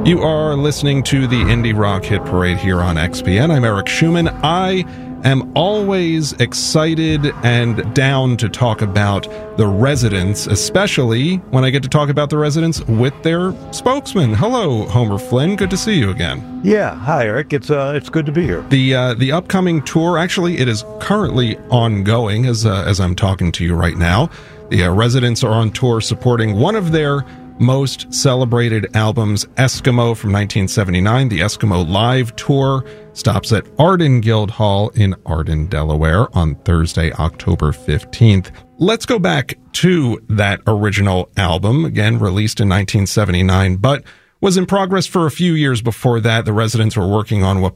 You are listening to the Indie Rock Hit Parade here on XPN. I'm Eric Schumann. I am always excited and down to talk about the Residents, especially when I get to talk about the Residents with their spokesman. Hello, Homer Flynn. Good to see you again. Yeah, hi, Eric. It's good to be here. The upcoming tour, actually, it is currently ongoing as I'm talking to you right now. The Residents are on tour supporting one of their most celebrated albums, Eskimo from 1979. The Eskimo Live Tour stops at Arden Guildhall in Arden, Delaware on Thursday, October 15th. Let's go back to that original album, again released in 1979, but was in progress for a few years before that. The Residents were working on what